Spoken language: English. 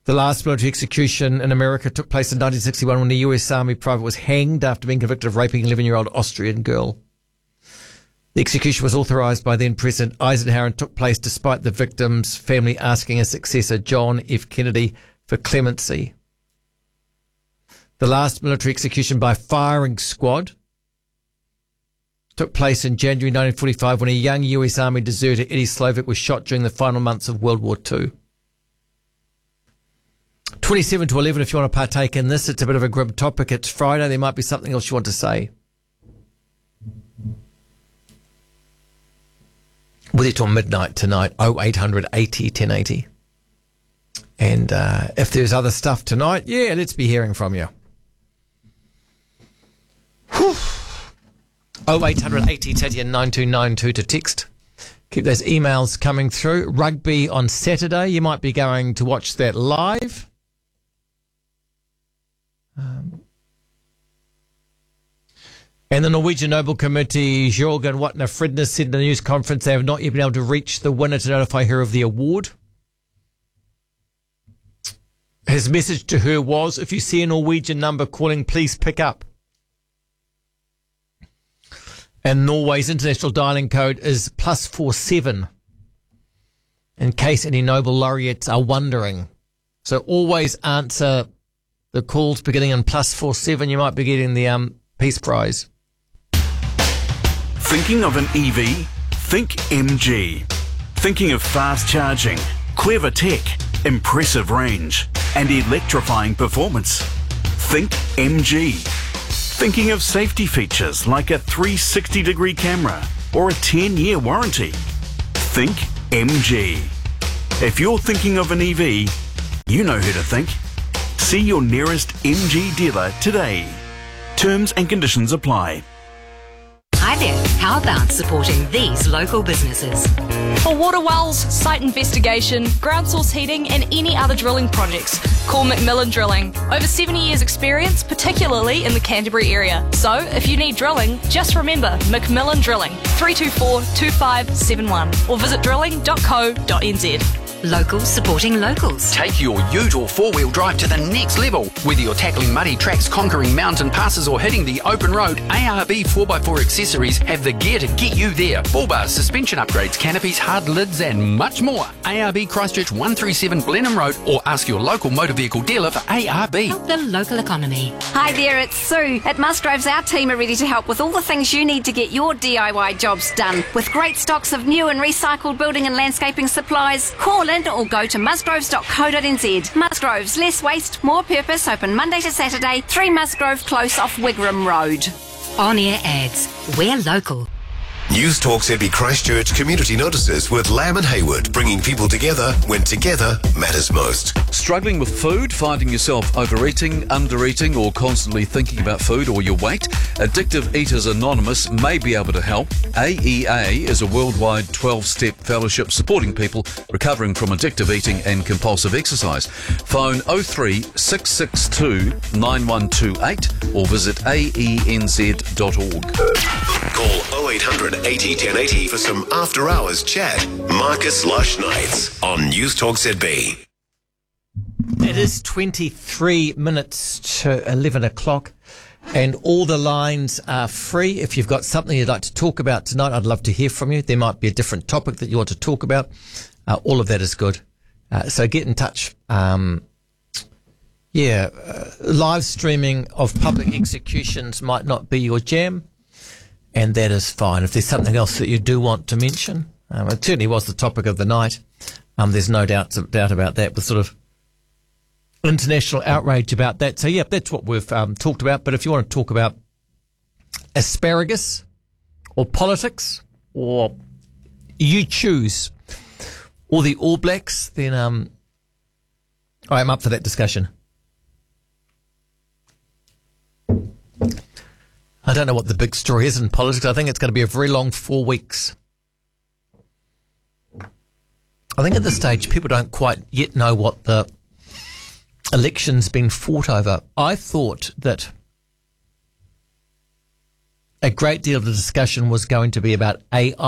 The last military execution in America took place in 1961 when the US Army private was hanged after being convicted of raping an 11-year-old Austrian girl. The execution was authorized by then President Eisenhower and took place despite the victim's family asking his successor, John F. Kennedy, for clemency. The last military execution by firing squad took place in January 1945 when a young US Army deserter, Eddie Slovik, was shot during the final months of World War II. 27 to 11 if you want to partake in this. It's a bit of a grim topic. It's Friday. There might be something else you want to say. With it till midnight tonight, 0800 80 1080. And if there's other stuff tonight, let's be hearing from you. 0800 80 1080 and 9292 to text. Keep those emails coming through. Rugby on Saturday. You might be going to watch that live. And the Norwegian Nobel Committee, Jørgen Watner Fridnes, said in a news conference they have not yet been able to reach the winner to notify her of the award. His message to her was, if you see a Norwegian number calling, please pick up. And Norway's international dialing code is +47, in case any Nobel laureates are wondering. So always answer the calls beginning in +47. You might be getting the Peace Prize. Thinking of an EV? Think MG. Thinking of fast charging, clever tech, impressive range, and electrifying performance? Think MG. Thinking of safety features like a 360-degree camera or a 10-year warranty? Think MG. If you're thinking of an EV, you know who to think. See your nearest MG dealer today. Terms and conditions apply. Hi there, how about supporting these local businesses? For water wells, site investigation, ground source heating and any other drilling projects, call Macmillan Drilling. Over 70 years experience, particularly in the Canterbury area. So if you need drilling, just remember Macmillan Drilling, 324-2571 or visit drilling.co.nz. Locals supporting locals. Take your ute or four-wheel drive to the next level. Whether you're tackling muddy tracks, conquering mountain passes or hitting the open road, ARB 4x4 accessories have the gear to get you there. Bull bars, suspension upgrades, canopies, hard lids and much more. ARB Christchurch 137 Blenheim Road or ask your local motor vehicle dealer for ARB. Help the local economy. Hi there, it's Sue. At Musgroves, our team are ready to help with all the things you need to get your DIY jobs done. With great stocks of new and recycled building and landscaping supplies, call in or go to musgroves.co.nz. Musgroves, less waste, more purpose, open Monday to Saturday, 3 Musgrove Close off Wigram Road. On-air ads. We're local. News Talk ZB Christchurch community notices with Lamb and Hayward, bringing people together when together matters most. Struggling with food, finding yourself overeating, undereating or constantly thinking about food or your weight? Addictive Eaters Anonymous may be able to help. AEA is a worldwide 12-step fellowship supporting people recovering from addictive eating and compulsive exercise. Phone 03 662 9128 or visit aenz.org. Call 0800 80 1080 for some after-hours chat. Marcus Lush Nights on News Talk ZB. It is 23 minutes to 11 o'clock and all the lines are free. If you've got something you'd like to talk about tonight, I'd love to hear from you. There might be a different topic that you want to talk about. All of that is good. So get in touch. Live streaming of public executions might not be your jam. And that is fine. If there's something else that you do want to mention, it certainly was the topic of the night. There's no doubt about that, with sort of international outrage about that. So, that's what we've talked about. But if you want to talk about asparagus or politics or you choose or the All Blacks, then I am up for that discussion. I don't know what the big story is in politics. I think it's going to be a very long 4 weeks. I think at this stage, people don't quite yet know what the election's been fought over. I thought that a great deal of the discussion was going to be about AI.